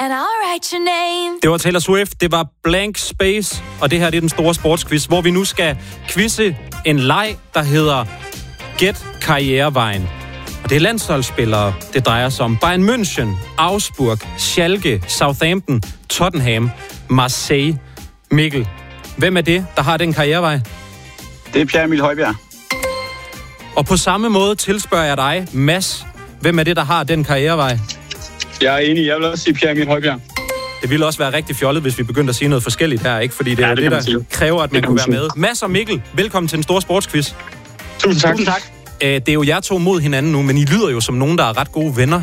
and I'll write your name. Det var Taylor Swift, det var Blank Space, og det her det er den store sportsquiz, hvor vi nu skal quizze en leg, der hedder Gæt Karrierevejen. Og det er landsholdsspillere, det drejer sig om. Bayern München, Augsburg, Schalke, Southampton, Tottenham, Marseille. Mikkel, hvem er det, der har den karrierevej? Det er Pierre Emil Højbjerg. Og på samme måde tilspørger jeg dig, Mads, hvem er det, der har den karrierevej? Jeg er enig, jeg vil også sige Pierre Emil Højbjerg. Det ville også være rigtig fjollet, hvis vi begyndte at sige noget forskelligt her, ikke? Fordi det er det der kræver, at man kunne være med. Mads og Mikkel, velkommen til den store sportsquiz. Tusind tak. Tusind tak. Det er jo jer to mod hinanden nu, men I lyder jo som nogen, der er ret gode venner.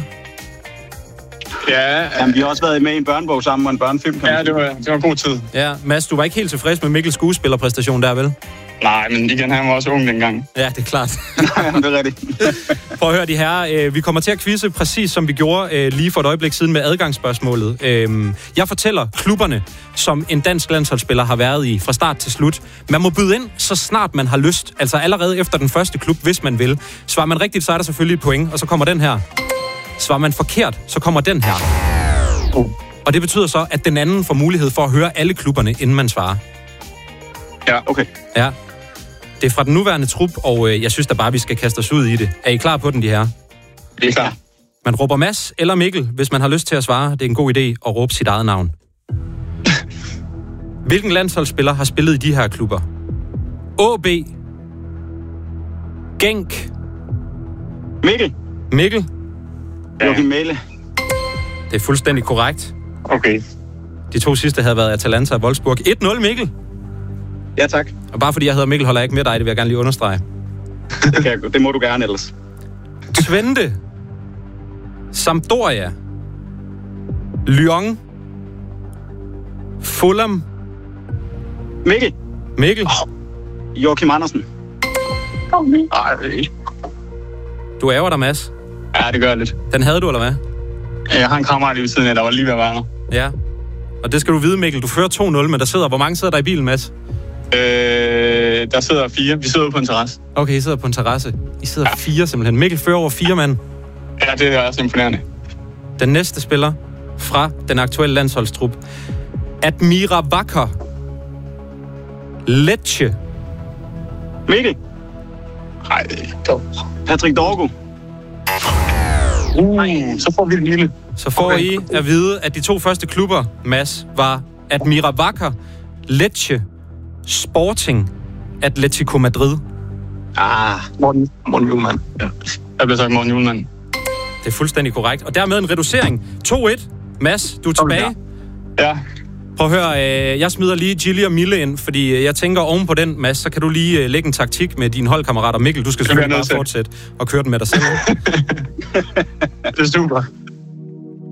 Ja, Jamen, vi har også været med i en børnebog sammen og en børnefilm. ja, det var god tid. Ja, Mads, du var ikke helt tilfreds med Mikkels skuespillerpræstation der, vel? Nej, men igen, han var også ung dengang. Ja, det er klart. Det er rigtigt. Prøv at høre de her. Vi kommer til at quizze præcis som vi gjorde lige for et øjeblik siden med adgangsspørgsmålet. Jeg fortæller klubberne, som en dansk landsholdsspiller har været i fra start til slut. Man må byde ind, så snart man har lyst. Altså allerede efter den første klub, hvis man vil. Svarer man rigtigt, så er der selvfølgelig et point, og så kommer den her. Svarer man forkert, så kommer den her. Og det betyder så, at den anden får mulighed for at høre alle klubberne, inden man svarer. Ja, Okay. Ja. Det er fra den nuværende trup, og jeg synes da bare, vi skal kaste os ud i det. Er I klar på den, de her? det er klart. Man råber Mads eller Mikkel, hvis man har lyst til at svare. Det er en god idé at råbe sit eget navn. Hvilken landsholdsspiller har spillet i de her klubber? AB, Genk, Mikkel. Joachim Mæhle. Det er fuldstændig korrekt. Okay. De to sidste havde været Atalanta og Wolfsburg. 1-0, Mikkel. Ja, tak. Og bare fordi jeg hedder Mikkel, holder jeg ikke med dig. Det vil jeg gerne lige understrege. Det må du gerne ellers. Twente, Sampdoria, Lyon, Fulham, Mikkel. Joachim Andersen. Ej, Du ærger dig, Mads. ja, det gør jeg lidt. Den havde du, eller hvad? Jeg har en kammerat lige ved siden af, der var lige ved at være der. Ja. Og det skal du vide, Mikkel. Du fører 2-0, men hvor mange sidder der i bilen, Mads? Der sidder 4. Vi sidder ude på en terrasse. Okay, I sidder på en terrasse. I sidder 4 simpelthen. Mikkel fører over 4 mand. Ja, det er også imponerende. Den næste spiller fra den aktuelle landsholdstrup. Admira Wacker. Lecce. Mikkel. Nej, det er dumt. Patrick Dorgo. Så får vi det hele. Så får I at vide, at de to første klubber, Mads, var Admira Wacker, Lecce, Sporting, Atletico Madrid. Morten Hjulmand. Ja. Jeg bliver sagt Morten Hjulmand. Det er fuldstændig korrekt. Og dermed en reducering. 2-1. Mads, du er tilbage. Ja. Prøv at høre, jeg smider lige Gilly og Mille ind, fordi jeg tænker oven på den, Mads, så kan du lige lægge en taktik med dine holdkammerater. Mikkel, du skal selvfølgelig bare fortsætte og køre den med dig selv. Det er super.